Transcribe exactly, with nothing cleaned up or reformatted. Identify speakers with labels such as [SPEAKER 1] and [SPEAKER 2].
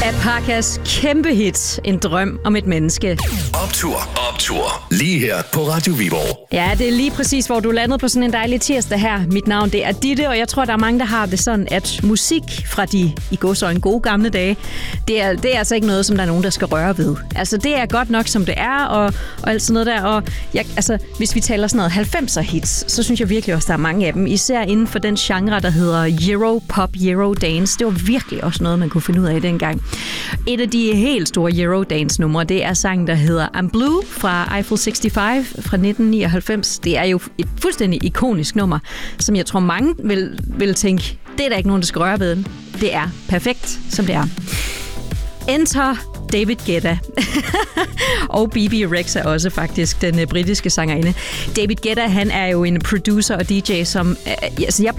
[SPEAKER 1] Apakas kæmpe hit, En drøm om et menneske.
[SPEAKER 2] Optur, optur. Lige her på Radio Viborg.
[SPEAKER 1] Ja, det er lige præcis, hvor du landede på sådan en dejlig tirsdag her. Mit navn, det er Ditte, og jeg tror, der er mange, der har det sådan, at musik fra de i gåseøjne gode gamle dage, det er, det er altså ikke noget, som der er nogen, der skal røre ved. Altså, det er godt nok, som det er, og, og alt sådan noget der. Og jeg, altså, hvis vi taler sådan noget halvfemser hits, så synes jeg virkelig også, der er mange af dem. Især inden for den genre, der hedder Europop, Eurodance. Det var virkelig også noget, man kunne finde ud af dengang. Et af de helt store Eurodance-numre, det er sangen, der hedder I'm Blue fra Eiffel seksoghalvfems fra nitten nioghalvfems. Det er jo et fuldstændig ikonisk nummer, som jeg tror mange vil, vil tænke, det er der ikke nogen, der skal røre ved den. Det er perfekt, som det er. Enter David Guetta. Og Bebe Rexha også faktisk, den britiske sangerinde. David Guetta, han er jo en producer og D J, som altså jeg